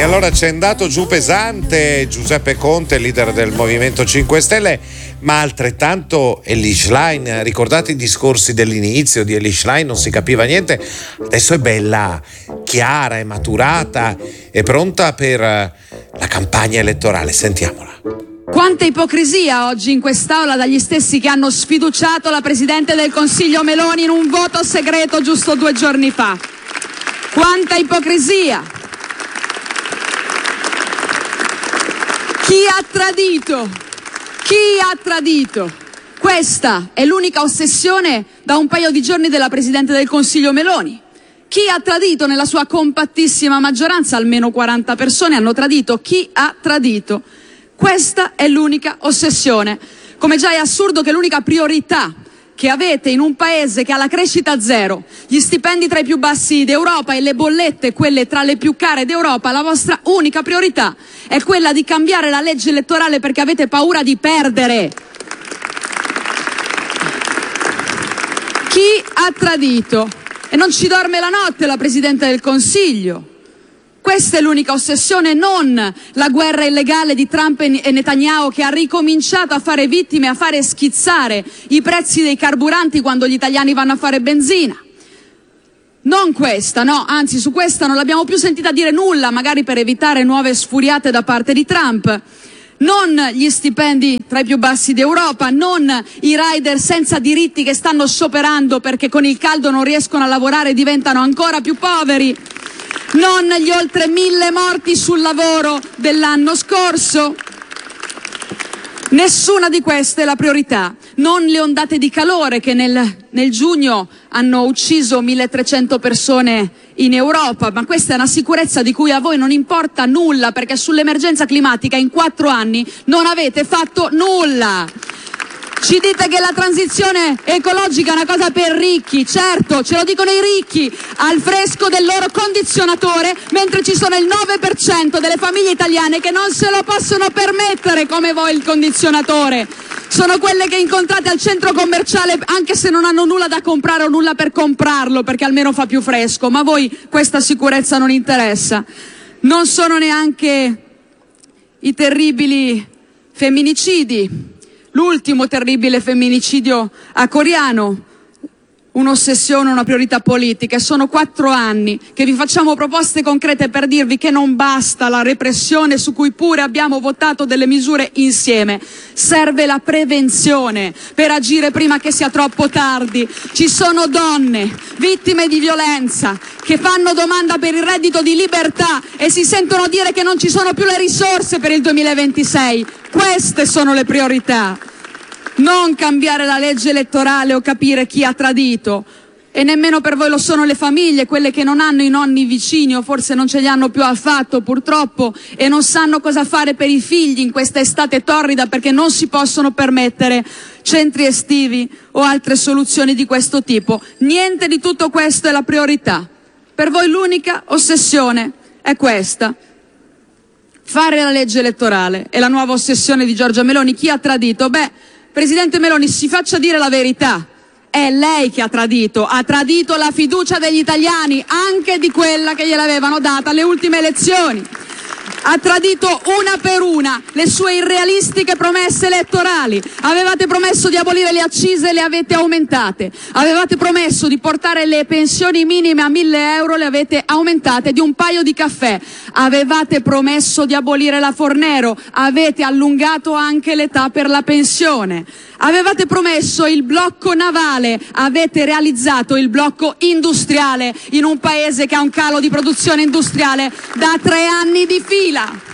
E allora c'è andato giù pesante Giuseppe Conte, leader del Movimento 5 Stelle, ma altrettanto Elly Schlein. Ricordate i discorsi dell'inizio di Elly Schlein? Non si capiva niente. Adesso è bella, chiara, è maturata, è pronta per la campagna elettorale. Sentiamola. Quanta ipocrisia oggi in quest'Aula dagli stessi che hanno sfiduciato la Presidente del Consiglio Meloni in un voto segreto giusto 2 giorni fa. Quanta ipocrisia! Chi ha tradito? Chi ha tradito? Questa è l'unica ossessione da un paio di giorni della Presidente del Consiglio Meloni. Chi ha tradito nella sua compattissima maggioranza? Almeno 40 persone hanno tradito. Chi ha tradito? Questa è l'unica ossessione. Come già è assurdo che l'unica priorità che avete in un paese che ha la crescita zero, gli stipendi tra i più bassi d'Europa e le bollette quelle tra le più care d'Europa, la vostra unica priorità è quella di cambiare la legge elettorale perché avete paura di perdere. Chi ha tradito? E non ci dorme la notte la Presidente del Consiglio. Questa è l'unica ossessione, non la guerra illegale di Trump e Netanyahu che ha ricominciato a fare vittime, a fare schizzare i prezzi dei carburanti quando gli italiani vanno a fare benzina. Non questa, no, anzi su questa non l'abbiamo più sentita dire nulla, magari per evitare nuove sfuriate da parte di Trump. Non gli stipendi tra i più bassi d'Europa, non i rider senza diritti che stanno scioperando perché con il caldo non riescono a lavorare e diventano ancora più poveri. Non gli oltre 1000 morti sul lavoro dell'anno scorso. Nessuna di queste è la priorità. Non le ondate di calore che nel giugno hanno ucciso 1300 persone in Europa, ma questa è una sicurezza di cui a voi non importa nulla perché sull'emergenza climatica in 4 anni non avete fatto nulla. Ci dite che la transizione ecologica è una cosa per ricchi, certo, ce lo dicono i ricchi al fresco del loro condizionatore, mentre ci sono il 9% delle famiglie italiane che non se lo possono permettere come voi il condizionatore. Sono quelle che incontrate al centro commerciale anche se non hanno nulla da comprare o nulla per comprarlo, perché almeno fa più fresco, ma a voi questa sicurezza non interessa. Non sono neanche i terribili femminicidi. L'ultimo terribile femminicidio a Coriano, un'ossessione, una priorità politica. E sono 4 anni che vi facciamo proposte concrete per dirvi che non basta la repressione su cui pure abbiamo votato delle misure insieme. Serve la prevenzione per agire prima che sia troppo tardi. Ci sono donne, vittime di violenza, che fanno domanda per il reddito di libertà e si sentono dire che non ci sono più le risorse per il 2026. Queste sono le priorità. Non cambiare la legge elettorale o capire chi ha tradito. E nemmeno per voi lo sono le famiglie, quelle che non hanno i nonni vicini o forse non ce li hanno più affatto purtroppo e non sanno cosa fare per i figli in questa estate torrida perché non si possono permettere centri estivi o altre soluzioni di questo tipo. Niente di tutto questo è la priorità. Per voi l'unica ossessione è questa. Fare la legge elettorale è la nuova ossessione di Giorgia Meloni. Chi ha tradito? Beh, Presidente Meloni, si faccia dire la verità. È lei che ha tradito la fiducia degli italiani, anche di quella che gliel'avevano data alle ultime elezioni. Ha tradito una per una le sue irrealistiche promesse elettorali. Avevate promesso di abolire le accise e le avete aumentate. Avevate promesso di portare le pensioni minime a 1.000 euro, le avete aumentate di un paio di caffè. Avevate promesso di abolire la Fornero, avete allungato anche l'età per la pensione. Avevate promesso il blocco navale, avete realizzato il blocco industriale in un paese che ha un calo di produzione industriale da 3 anni di fila.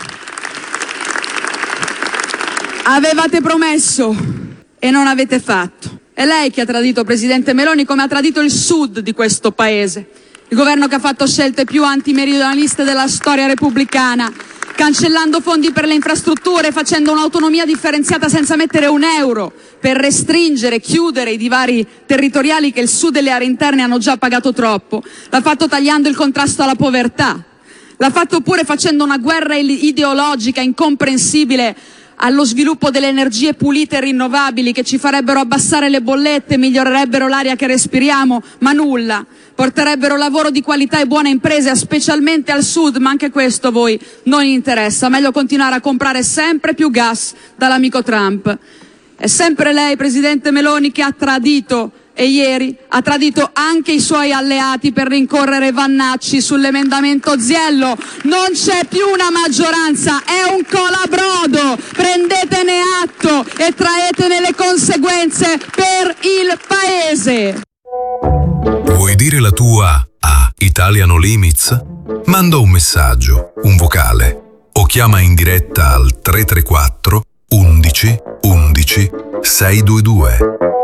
Avevate promesso e non avete fatto. È lei che ha tradito, Presidente Meloni, come ha tradito il sud di questo paese. Il governo che ha fatto scelte più antimeridionaliste della storia repubblicana, cancellando fondi per le infrastrutture, facendo un'autonomia differenziata senza mettere un euro per restringere, chiudere i divari territoriali che il sud e le aree interne hanno già pagato troppo. L'ha fatto tagliando il contrasto alla povertà. L'ha fatto pure facendo una guerra ideologica incomprensibile allo sviluppo delle energie pulite e rinnovabili che ci farebbero abbassare le bollette, migliorerebbero l'aria che respiriamo, ma nulla. Porterebbero lavoro di qualità e buone imprese, specialmente al sud, ma anche questo a voi non interessa. Meglio continuare a comprare sempre più gas dall'amico Trump. È sempre lei, Presidente Meloni, che ha tradito, e ieri ha tradito anche i suoi alleati per rincorrere Vannacci sull'emendamento Ziello. Non c'è più una maggioranza, è un colabrodo. Prendetene atto e traetene le conseguenze per il Paese. Vuoi dire la tua a Italiano Limits? Manda un messaggio, un vocale o chiama in diretta al 334 11 11 622.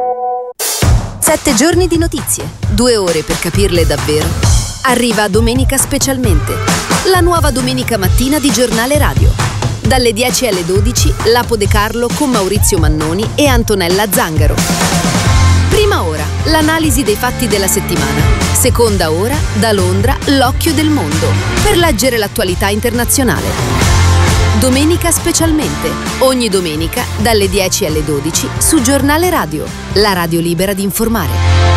7 giorni di notizie, 2 ore per capirle davvero. Arriva Domenica Specialmente, la nuova domenica mattina di Giornale Radio. Dalle 10 alle 12, Lapo De Carlo con Maurizio Mannoni e Antonella Zangaro. Prima ora, l'analisi dei fatti della settimana. Seconda ora, da Londra, l'occhio del mondo, per leggere l'attualità internazionale. Domenica Specialmente, ogni domenica dalle 10 alle 12 su Giornale Radio, la radio libera di informare.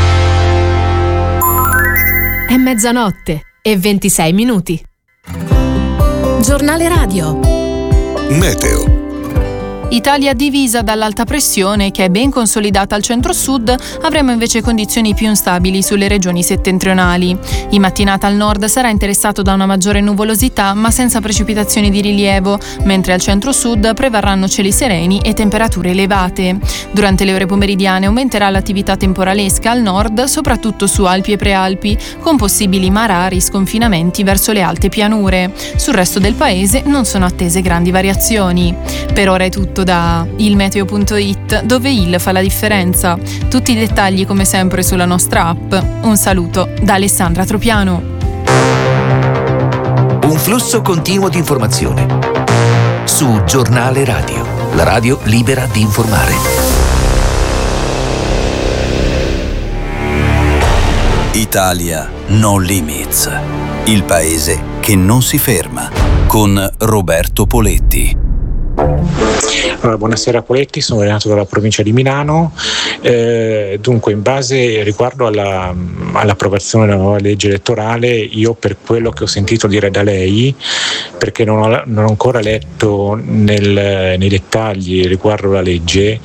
È mezzanotte e 26 minuti. Giornale Radio. Meteo. Italia divisa dall'alta pressione che è ben consolidata al centro-sud, avremo invece condizioni più instabili sulle regioni settentrionali. In mattinata al nord sarà interessato da una maggiore nuvolosità ma senza precipitazioni di rilievo, mentre al centro-sud prevarranno cieli sereni e temperature elevate. Durante le ore pomeridiane aumenterà l'attività temporalesca al nord, soprattutto su Alpi e Prealpi, con possibili marari sconfinamenti verso le alte pianure. Sul resto del paese non sono attese grandi variazioni. Per ora è tutto da ilmeteo.it, dove il fa la differenza. Tutti i dettagli come sempre sulla nostra app. Un saluto da Alessandra Tropiano. Un flusso continuo di informazione su Giornale Radio, la radio libera di informare. Italia No Limits, il paese che non si ferma, con Roberto Poletti. Allora, buonasera Poletti, sono Renato dalla provincia di Milano. Dunque, in base riguardo all'approvazione della nuova legge elettorale, io per quello che ho sentito dire da lei, perché non ho ancora letto nei dettagli riguardo la legge,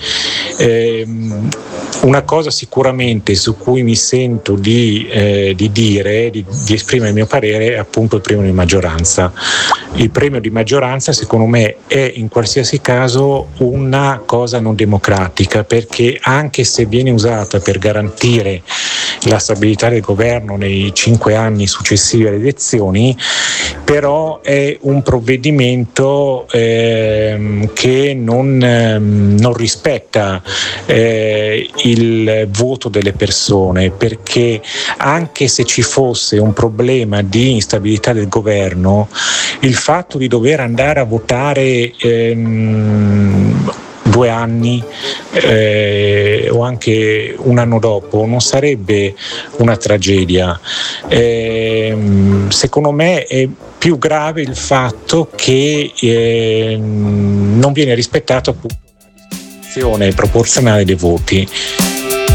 una cosa sicuramente su cui mi sento di esprimere il mio parere è appunto il premio di maggioranza. Il premio di maggioranza secondo me è in qualsiasi caso una cosa non democratica, perché anche se viene usata per garantire la stabilità del governo nei 5 anni successivi alle elezioni, però è un provvedimento che non rispetta il voto delle persone, perché anche se ci fosse un problema di instabilità del governo, il fatto di dover andare a votare 2 anni o anche un anno dopo non sarebbe una tragedia. Secondo me è più grave il fatto che non viene rispettato appunto la distribuzione proporzionale dei voti.